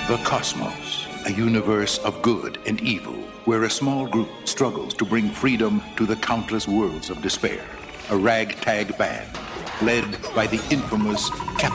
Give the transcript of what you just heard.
The cosmos, a universe of good and evil, where a small group struggles to bring freedom to the countless worlds of despair. A ragtag band, led by the infamous Captain